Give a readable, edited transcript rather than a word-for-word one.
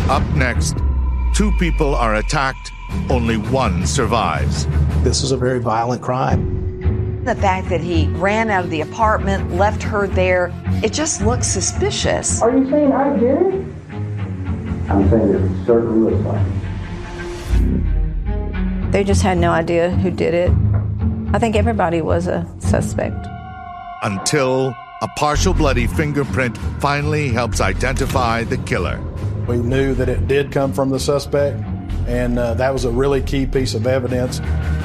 Up next, two people are attacked, only one survives. This is a very violent crime. The fact that he ran out of the apartment, left her there, it just looks suspicious. Are you saying I did it? I'm saying it certainly looks like it. They just had no idea who did it. I think everybody was a suspect. Until a partial bloody fingerprint finally helps identify the killer. We knew that it did come from the suspect, and that was a really key piece of evidence.